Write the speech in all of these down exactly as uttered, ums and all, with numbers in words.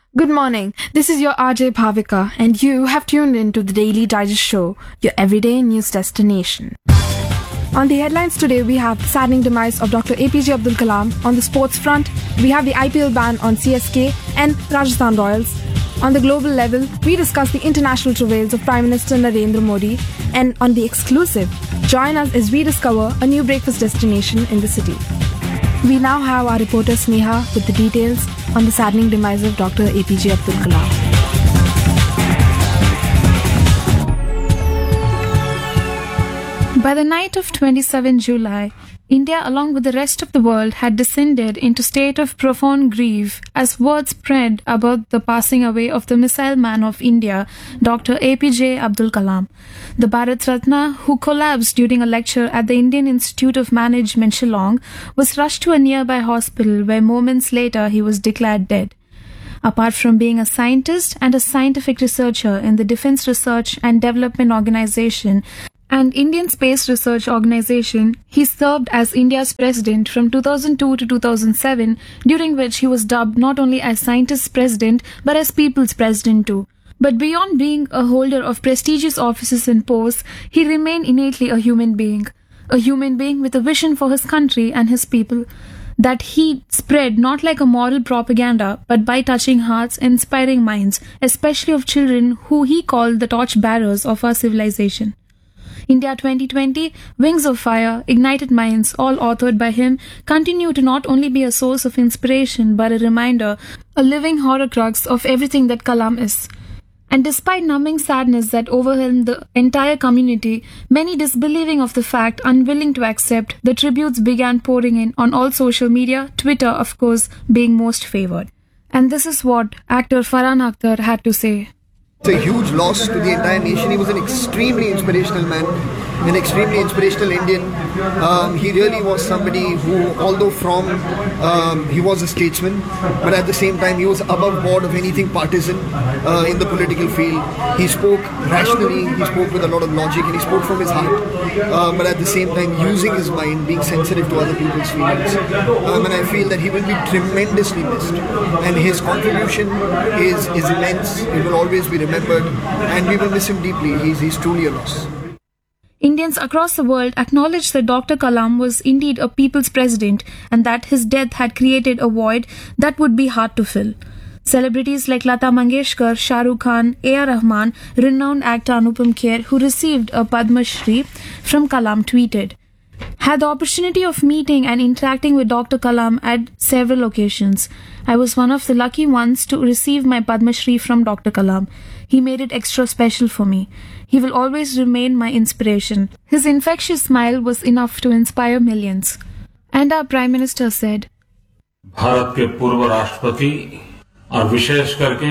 Good morning. This is your R J Bhavika, and you have tuned in to the Daily Digest Show, your everyday news destination. On the headlines today, we have the saddening demise of Doctor A P J Abdul Kalam. On the sports front, we have the I P L ban on C S K and Rajasthan Royals. On the global level, we discuss the international travails of Prime Minister Narendra Modi. And on the exclusive, join us as we discover a new breakfast destination in the city. We now have our reporter Sneha with the details on the saddening demise of Doctor A P J Abdul Kalam. By the night of the twenty-seventh of July, India, along with the rest of the world, had descended into a state of profound grief as word spread about the passing away of the missile man of India, Doctor A P J Abdul Kalam. The Bharat Ratna, who collapsed during a lecture at the Indian Institute of Management, Shillong, was rushed to a nearby hospital where moments later he was declared dead. Apart from being a scientist and a scientific researcher in the Defence Research and Development Organisation, and Indian Space Research Organisation, he served as India's president from two thousand two to two thousand seven, during which he was dubbed not only as scientist president but as people's president too. But beyond being a holder of prestigious offices and posts, he remained innately a human being. A human being with a vision for his country and his people that he spread not like a moral propaganda but by touching hearts and inspiring minds, especially of children who he called the torch bearers of our civilization. India twenty twenty, Wings of Fire, Ignited Minds, all authored by him, continue to not only be a source of inspiration but a reminder, a living horcrux of everything that Kalam is. And despite numbing sadness that overwhelmed the entire community, many disbelieving of the fact, unwilling to accept, the tributes began pouring in on all social media, Twitter of course being most favoured. And this is what actor Farhan Akhtar had to say. It's a huge loss to the entire nation. He was an extremely inspirational man, an extremely inspirational Indian. Um, he really was somebody who, although from, um, he was a statesman, but at the same time he was above board of anything partisan uh, in the political field. He spoke rationally, he spoke with a lot of logic, and he spoke from his heart, uh, but at the same time using his mind, being sensitive to other people's feelings. Um, and I feel that he will be tremendously missed. And his contribution is, is immense. It will always be remembered. Remembered, and we will miss him deeply. He's, he's truly a loss. Indians across the world acknowledged that Doctor Kalam was indeed a people's president and that his death had created a void that would be hard to fill. Celebrities like Lata Mangeshkar, Shah Rukh Khan, A R Rahman, renowned actor Anupam Kher, who received a Padma Shri from Kalam, tweeted, "Had the opportunity of meeting and interacting with Doctor Kalam at several occasions. I was one of the lucky ones to receive my Padma Shri from Doctor Kalam. He made it extra special for me. He will always remain my inspiration. His infectious smile was enough to inspire millions." And our Prime Minister said, Bharat के पूर्व राष्ट्रपति और विशेष करके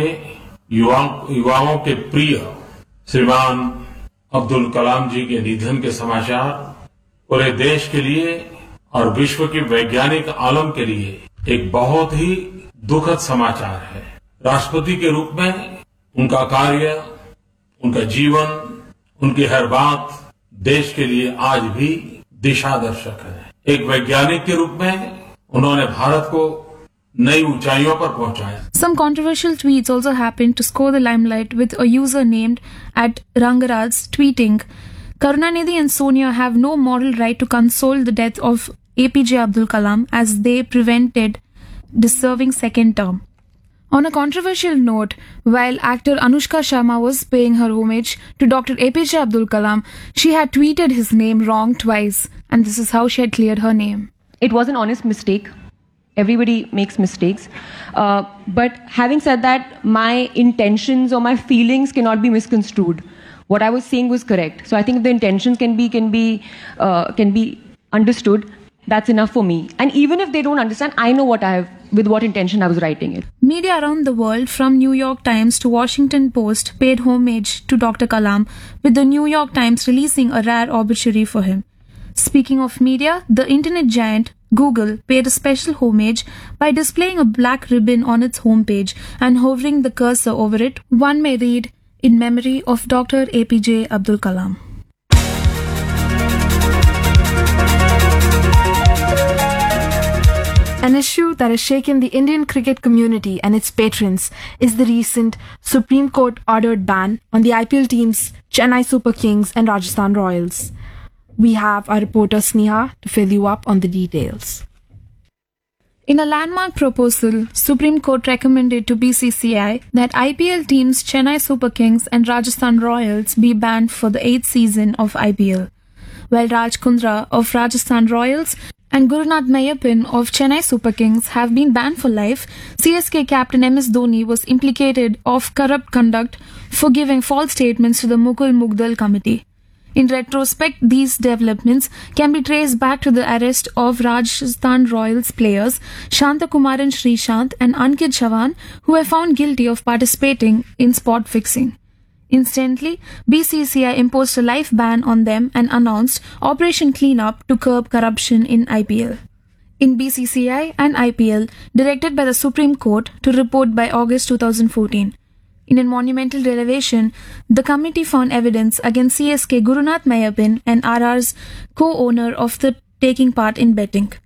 युवाओं युवाओं के प्रिय श्रीमान अब्दुल कलाम जी के निधन के समाचार पूरे देश के लिए और विश्व के वैज्ञानिक आलम के लिए एक बहुत ही दुखद समाचार है। राष्ट्रपति के रूप में उनका कार्य, उनका जीवन, उनकी हर बात देश के लिए आज भी दिशा दर्शक है। एक वैज्ञानिक के रूप में उन्होंने भारत को नई ऊंचाइयों पर पहुंचाया। Some controversial tweets also happened to score the limelight, with a user named at Rangaraj tweeting, "Karunanidhi and Sonia have no moral right to console the death of A P J Abdul Kalam as they prevented deserving second term." On a controversial note, while actor Anushka Sharma was paying her homage to Doctor A P J Abdul Kalam, she had tweeted his name wrong twice, and this is how she had cleared her name. It was an honest mistake. Everybody makes mistakes. Uh, but having said that, my intentions or my feelings cannot be misconstrued. What I was saying was correct. So I think if the intentions can be can be uh, can be understood, that's enough for me. And even if they don't understand, I know what I have, with what intention I was writing it. Media around the world, from New York Times to Washington Post, paid homage to Doctor Kalam, with the New York Times releasing a rare obituary for him. Speaking of media, the internet giant Google paid a special homage by displaying a black ribbon on its homepage and hovering the cursor over it. One may read, "In memory of Doctor A P J Abdul Kalam." An issue that has shaken the Indian cricket community and its patrons is the recent Supreme Court ordered ban on the I P L teams Chennai Super Kings and Rajasthan Royals. We have our reporter Sneha to fill you up on the details. In a landmark proposal, Supreme Court recommended to B C C I that I P L teams Chennai Super Kings and Rajasthan Royals be banned for the eighth season of I P L. While Raj Kundra of Rajasthan Royals and Gurunath Mayappan of Chennai Super Kings have been banned for life, C S K captain M S Dhoni was implicated of corrupt conduct for giving false statements to the Mukul Mugdal committee. In retrospect, these developments can be traced back to the arrest of Rajasthan Royals players Shantakumaran Srishant and Ankit Chavan, who were found guilty of participating in spot fixing. Instantly, B C C I imposed a life ban on them and announced Operation Cleanup to curb corruption in I P L. In B C C I and I P L, directed by the Supreme Court to report by August twenty fourteen. In a monumental revelation, the committee found evidence against C S K Gurunath Mayappan and R R's co-owner of the taking part in betting.